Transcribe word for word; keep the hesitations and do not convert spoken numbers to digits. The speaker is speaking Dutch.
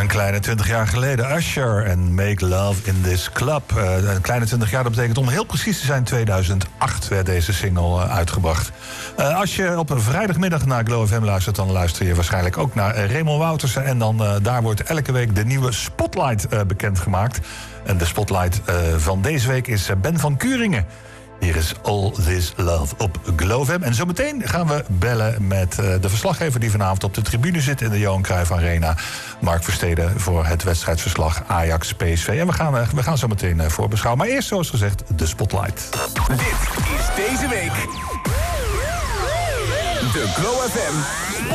Een kleine twintig jaar geleden, Usher en Make Love in This Club. Uh, een kleine twintig jaar, dat betekent om heel precies te zijn... tweeduizend acht werd deze single uh, uitgebracht. Uh, als je op een vrijdagmiddag naar Glow F M luistert... dan luister je waarschijnlijk ook naar uh, Raymond Woutersen. En dan uh, daar wordt elke week de nieuwe Spotlight uh, bekendgemaakt. En de Spotlight uh, van deze week is uh, Ben van Kuringen. Hier is All This Love op Glow F M. En zometeen gaan we bellen met uh, de verslaggever... die vanavond op de tribune zit in de Johan Cruijff Arena. Mark Versteden voor het wedstrijdverslag Ajax-P S V. En we gaan, uh, we gaan zo meteen uh, voorbeschouwen. Maar eerst, zoals gezegd, de Spotlight. Dit is deze week de Glow F M